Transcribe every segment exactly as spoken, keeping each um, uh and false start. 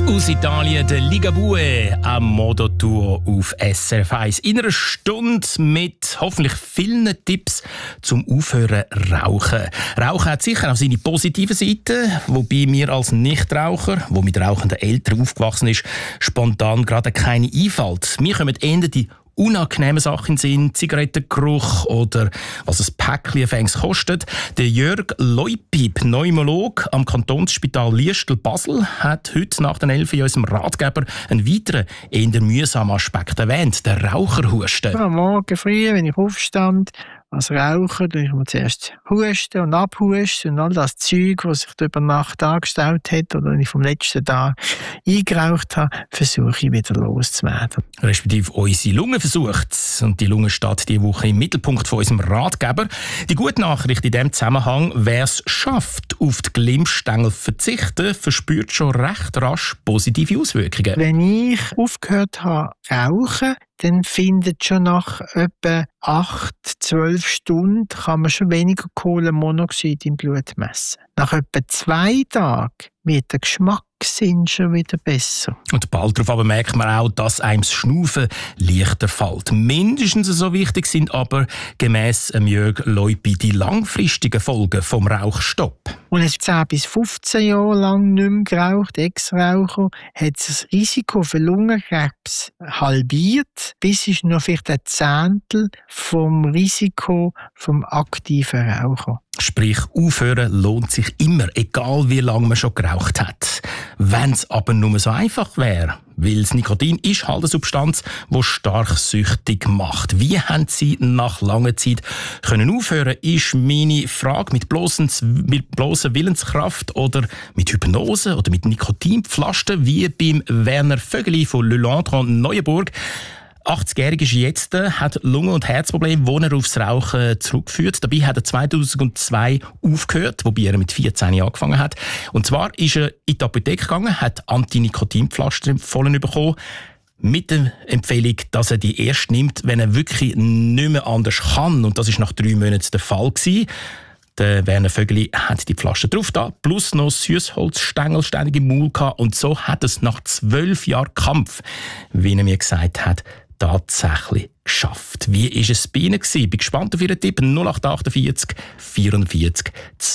Aus Italien, der Ligabue am Modo Tour auf S R F eins. In einer Stunde mit hoffentlich vielen Tipps zum Aufhören rauchen. Rauchen hat sicher auch seine positiven Seiten, wobei mir als Nichtraucher, der mit rauchenden Eltern aufgewachsen ist, spontan gerade keine einfällt. Mir kommen eher die unangenehme Sachen sind, Zigarettengeruch oder was ein Päckchen fängs kostet. Der Jörg Leupi, Pneumolog am Kantonsspital Liestal-Basel, hat heute nach den elf in unserem Ratgeber einen weiteren, eher mühsamen Aspekt erwähnt, der Raucherhusten. Am Morgen früh, wenn ich aufstand, als Raucher, dann ich mir zuerst husten und abhusten und all das Zeug, was sich über Nacht angestaut hat oder wenn ich vom letzten Tag eingeraucht habe, versuche ich wieder loszuwerden. Respektive unsere Lunge versucht es. Und die Lunge steht diese Woche im Mittelpunkt von unserem Ratgeber. Die gute Nachricht in diesem Zusammenhang, wer es schafft, auf die Glimmstängel zu verzichten, verspürt schon recht rasch positive Auswirkungen. Wenn ich aufgehört habe zu rauchen, dann findet schon nach etwa acht, zwölf Stunden kann man schon weniger Kohlenmonoxid im Blut messen. Nach etwa zwei Tagen wird der Geschmackssinn schon wieder besser. Und bald darauf aber merkt man auch, dass einem das Schnaufen leichter fällt. Mindestens so wichtig sind aber gemäss Jörg Leupi die langfristigen Folgen vom Rauchstopp. Und es zehn bis fünfzehn Jahre lang nicht mehr geraucht, Ex-Raucher, hat das Risiko für Lungenkrebs halbiert, bis ist noch vielleicht ein Zehntel vom Risiko vom aktiven Raucher. Sprich, aufhören lohnt sich immer, egal wie lange man schon geraucht hat. Wenn es aber nur so einfach wäre, weil das Nikotin ist halt eine Substanz, die stark süchtig macht. Wie haben Sie nach langer Zeit können aufhören, ist meine Frage mit bloßer mit bloßer Willenskraft oder mit Hypnose oder mit Nikotinpflaster, wie beim Werner Vögeli von Le Landron Neuenburg. achtzigjährig ist jetzt, hat Lungen- und Herzprobleme, die er aufs Rauchen zurückführt. Dabei hat er zweitausendzwei aufgehört, wobei er mit vierzehn angefangen hat. Und zwar ist er in die Apotheke gegangen, hat Antinikotinpflaster empfohlen bekommen, mit der Empfehlung, dass er die erst nimmt, wenn er wirklich nicht mehr anders kann. Und das ist nach drei Monaten der Fall gewesen. Der Werner Vögeli hat die Pflaster drauf da, plus noch Süßholzstängel ständig im Maul gehabt. Und so hat es nach zwölf Jahren Kampf, wie er mir gesagt hat, tatsächlich geschafft. Wie war es bei Ihnen? Ich bin gespannt auf Ihren Tipp. null acht achtundvierzig vierundvierzig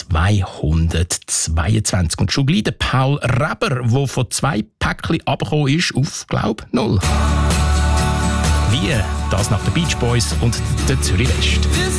zweihundertzweiundzwanzig. Und schon gleich der Paul Reber, der von zwei Päckchen runtergekommen ist, auf, glaub, null. Wie? Das nach den Beach Boys und der Zürich West.